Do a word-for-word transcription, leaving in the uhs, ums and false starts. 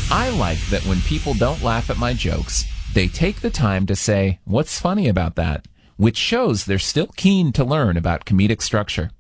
I like that when people don't laugh at my jokes, they take the time to say, "What's funny about that?" which shows they're still keen to learn about comedic structure.